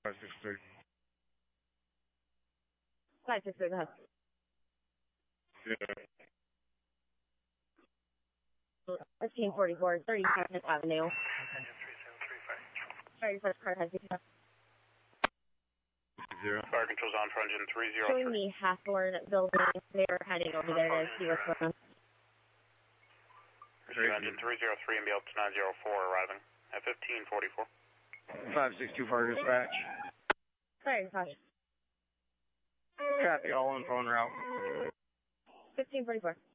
563. 563, go ahead. Yeah. 1544, 32nd Avenue. 31st car has been Zero. Fire control's on for engine 303. showing the Hathorn building. They're heading over there to see what's going on. Engine 303 and BL 904 arriving at 1544. 562 fire dispatch. Fire caution. Copy, all on phone route. 1544.